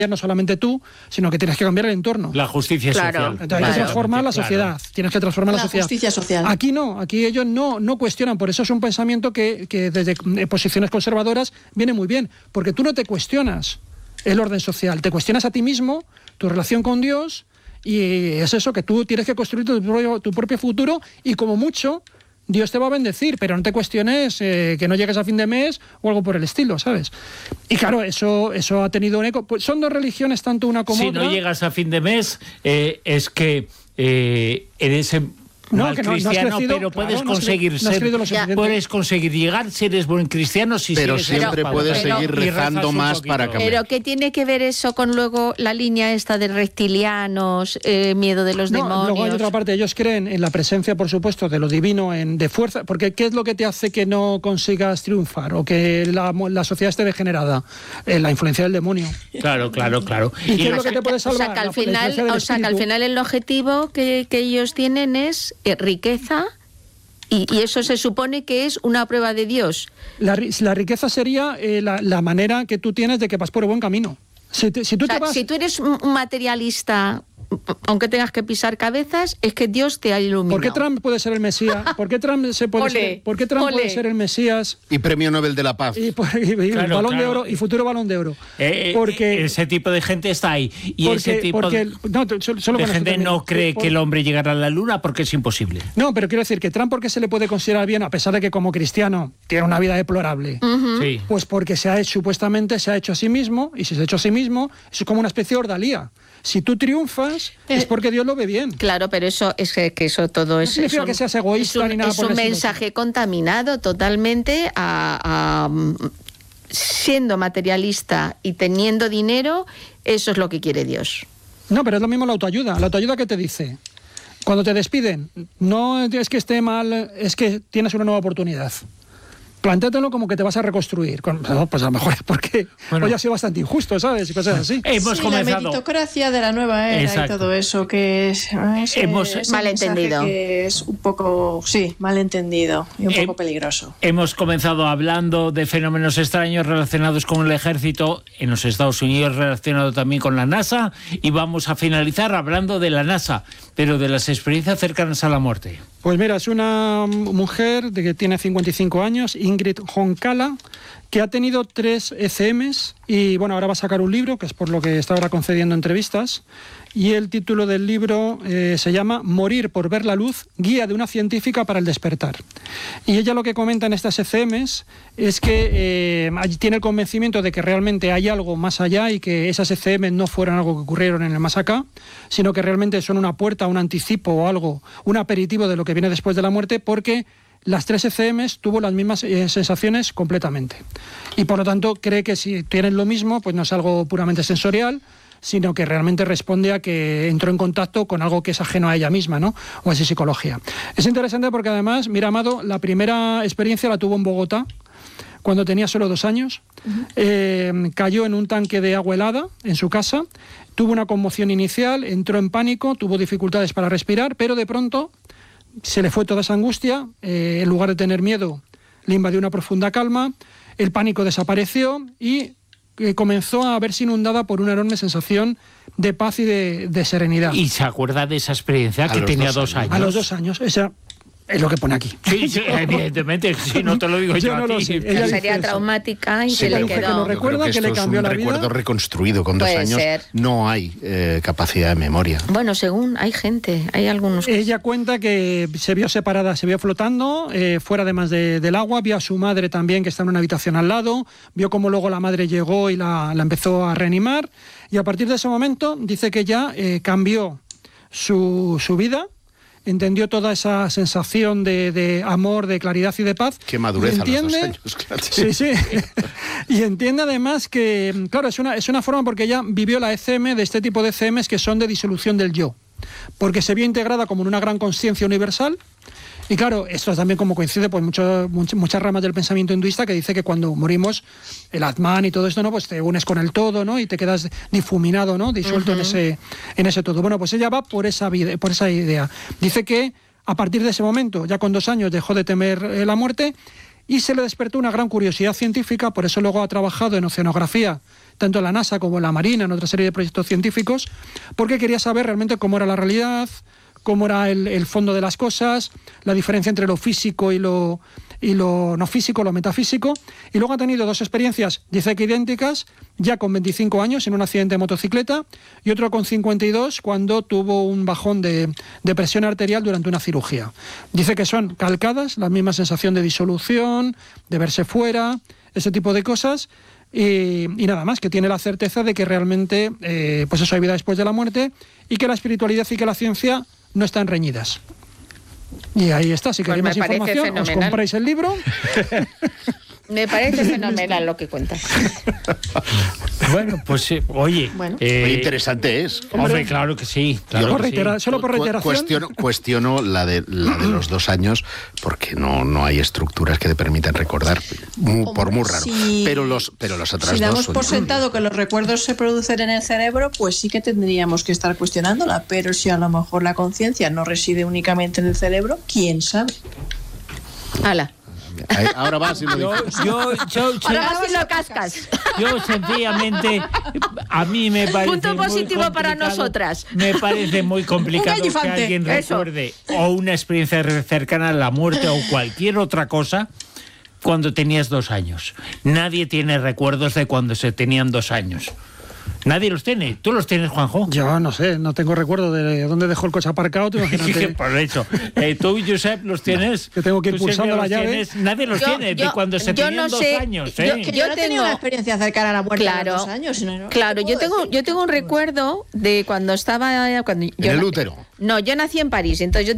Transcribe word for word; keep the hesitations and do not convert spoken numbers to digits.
no solamente tú, sino que tienes que cambiar el entorno. La justicia claro, social. Entonces hay que transformar la sociedad, claro. Tienes que transformar la, la sociedad. justicia social. Aquí no, aquí ellos no, no cuestionan, por eso es un pensamiento que, que desde posiciones conservadoras viene muy bien, porque tú no te cuestionas el orden social, te cuestionas a ti mismo, tu relación con Dios, y es eso, que tú tienes que construir tu propio, tu propio futuro, y como mucho Dios te va a bendecir, pero no te cuestiones eh, que no llegues a fin de mes o algo por el estilo, ¿sabes? Y claro, eso, eso ha tenido un eco. Pues son dos religiones, tanto una como si otra. Si no llegas a fin de mes, eh, es que eh, eres... No, mal que no, cristiano, no crecido, pero puedes claro, conseguir no ser, no puedes conseguir llegar si eres buen cristiano, si pero si siempre eres puedes pero, seguir rezando más para cambiar. Pero ¿qué tiene que ver eso con luego la línea esta de reptilianos, eh, miedo de los no, demonios? Luego hay otra parte, ellos creen en la presencia, por supuesto, de lo divino, en de fuerza, porque ¿qué es lo que te hace que no consigas triunfar o que la, la sociedad esté degenerada? Eh, la influencia del demonio. Claro, claro, claro. ¿Y, ¿Y qué es lo que te puede salvar? O sea, que al final, o sea, que al final el objetivo que, que ellos tienen es eh, riqueza. Y, y eso se supone que es una prueba de Dios. La, la riqueza sería eh, la, la manera que tú tienes de que vas por el buen camino. Si, te, si, tú, o sea, te vas... si tú eres un materialista, aunque tengas que pisar cabezas, es que Dios te ha iluminado. ¿Por qué Trump puede ser el Mesías? ¿Por qué Trump, se puede, ser, ¿por qué Trump puede ser el Mesías? Y premio Nobel de la Paz. Y, y, y claro, balón claro. de oro y futuro balón de oro. Eh, porque ese tipo de gente está ahí. Y porque, ese tipo porque, de, no, solo de gente no cree por, que el hombre llegará a la luna porque es imposible. No, pero quiero decir que Trump, ¿por qué se le puede considerar bien, a pesar de que como cristiano tiene una vida deplorable? Uh-huh. Sí. Pues porque se ha hecho, supuestamente se ha hecho a sí mismo, y si se ha hecho a sí mismo, es como una especie de ordalía. Si tú triunfas, eh, es porque Dios lo ve bien. Claro, pero eso es que, que eso todo no es... significa es un, que seas egoísta es un, ni nada es por un el mensaje estilo. Contaminado totalmente a, a... Siendo materialista y teniendo dinero, eso es lo que quiere Dios. No, pero es lo mismo la autoayuda. La autoayuda, ¿qué te dice? Cuando te despiden, no es que esté mal, es que tienes una nueva oportunidad. Plantéatelo como que te vas a reconstruir. No, pues a lo mejor es porque bueno, hoy ha sido bastante injusto, ¿sabes? Y cosas así. Hemos sí, comenzado. La meritocracia de la nueva era. Exacto. Y todo eso que es... Ese, hemos ese malentendido. Que es un poco, sí, malentendido y un He, poco peligroso. Hemos comenzado hablando de fenómenos extraños relacionados con el ejército en los Estados Unidos, relacionado también con la NASA, y vamos a finalizar hablando de la NASA, pero de las experiencias cercanas a la muerte. Pues mira, es una mujer de que tiene cincuenta y cinco años, Ingrid Honkala, que ha tenido tres E C Ms y bueno, ahora va a sacar un libro, que es por lo que está ahora concediendo entrevistas, y el título del libro eh, se llama Morir por ver la luz, guía de una científica para el despertar. Y ella lo que comenta en estas E C Ms es que eh, tiene el convencimiento de que realmente hay algo más allá y que esas E C Ms no fueron algo que ocurrieron en el más acá, sino que realmente son una puerta, un anticipo o algo, un aperitivo de lo que viene después de la muerte, porque las tres E C Ms tuvo las mismas eh, sensaciones completamente. Y por lo tanto cree que si tienen lo mismo, pues no es algo puramente sensorial, sino que realmente responde a que entró en contacto con algo que es ajeno a ella misma, ¿no? O así psicología. Es interesante porque además, mira, Amado, la primera experiencia la tuvo en Bogotá, cuando tenía solo dos años. Uh-huh. Eh, cayó en un tanque de agua helada en su casa, tuvo una conmoción inicial, entró en pánico, tuvo dificultades para respirar, pero de pronto se le fue toda esa angustia, eh, en lugar de tener miedo, le invadió una profunda calma, el pánico desapareció y eh, comenzó a verse inundada por una enorme sensación de paz y de, de serenidad. ¿Y se acuerda de esa experiencia que tenía dos, dos años? A los dos años, esa... Es lo que pone aquí. Sí, sí, evidentemente, si no te lo digo yo, yo no lo sé. Ella sería traumática y sí, se le quedó. Que no recuerda, que, que le cambió es un la recuerdo vida. reconstruido con dos Puede años. Ser. No hay eh, capacidad de memoria. Bueno, según hay gente, hay algunos. Ella cuenta que se vio separada, se vio flotando eh, fuera además de, del agua, vio a su madre también que está en una habitación al lado, vio cómo luego la madre llegó y la, la empezó a reanimar, y a partir de ese momento dice que ya eh, cambió su, su vida. Entendió toda esa sensación de, de amor, de claridad y de paz. Qué madurez entiende, a los dos años, claro. Sí, sí. Y entiende además que, claro, es una, es una forma porque ella vivió la E C M de este tipo de E C Ms que son de disolución del yo. Porque se vio integrada como en una gran conciencia universal. Y claro, esto también como coincide pues mucho, much, muchas ramas del pensamiento hinduista que dice que cuando morimos, el Atman y todo esto, ¿no? Pues te unes con el todo, ¿no? Y te quedas difuminado, ¿no? Disuelto uh-huh. en ese en ese todo. Bueno, pues ella va por esa vida, por esa idea. Dice que a partir de ese momento, ya con dos años, dejó de temer eh, la muerte y se le despertó una gran curiosidad científica, por eso luego ha trabajado en oceanografía tanto en la NASA como en la Marina, en otra serie de proyectos científicos, porque quería saber realmente cómo era la realidad, cómo era el, el fondo de las cosas, la diferencia entre lo físico y lo, y lo no físico, lo metafísico. Y luego ha tenido dos experiencias, dice que idénticas, ya con veinticinco años en un accidente de motocicleta y otro con cincuenta y dos cuando tuvo un bajón de, de presión arterial durante una cirugía. Dice que son calcadas, la misma sensación de disolución, de verse fuera, ese tipo de cosas. Y, y nada más, que tiene la certeza de que realmente eh, pues eso, hay vida después de la muerte y que la espiritualidad y que la ciencia no están reñidas. Y ahí está, si queréis Pues más información, fenomenal. os compráis el libro. Me parece fenomenal lo que cuentas. Bueno, pues eh, oye, Bueno. eh, Muy interesante es. Hombre, claro que sí. Claro Por que sí. reiterar- solo por Cu- reiteración. Cuestiono, cuestiono la, de, la de los dos años porque no, no hay estructuras que te permitan recordar, muy- por muy raro. si- pero los pero los otras Si damos dos son por iguales. sentado que los recuerdos se producen en el cerebro, pues sí que tendríamos que estar cuestionándola. Pero si a lo mejor la conciencia no reside únicamente en el cerebro, ¿quién sabe? Hala. Ahí- Ahora vas y lo Yo, dices. yo, yo, Ahora vas y lo cascas. yo sencillamente, a mí me parece Punto muy positivo para complicado- nosotras. Me parece muy complicado que gallifante. alguien Eso. recuerde o una experiencia cercana a la muerte o cualquier otra cosa cuando tenías dos años. Nadie tiene recuerdos de cuando se tenían dos años. Nadie los tiene. ¿Tú los tienes, Juanjo? Yo no sé, no tengo recuerdo de dónde dejó el coche aparcado, tú imagínate. Por eso. Eh, ¿Tú, Josep, los tienes? Que tengo que ir ¿Tú, pulsando Silvia, la los llave? tienes? Nadie los Yo- tiene, de yo- cuando se yo tenían no dos sé, años. yo- ¿eh? yo Yo no he tengo- tenido una experiencia cercana a la muerte a Claro, los dos años. No, no, claro, no yo puedo tengo, decir. yo tengo un recuerdo de cuando estaba... Cuando yo En el na- útero. No, yo nací en París, entonces yo